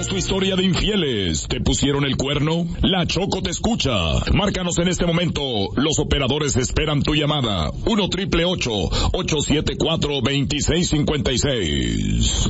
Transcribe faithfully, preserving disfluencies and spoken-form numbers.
Cuéntanos tu historia de infieles. ¿Te pusieron el cuerno? La Choco te escucha. Márcanos en este momento. Los operadores esperan tu llamada. uno triple ocho, ocho siete cuatro, dos seis cinco seis.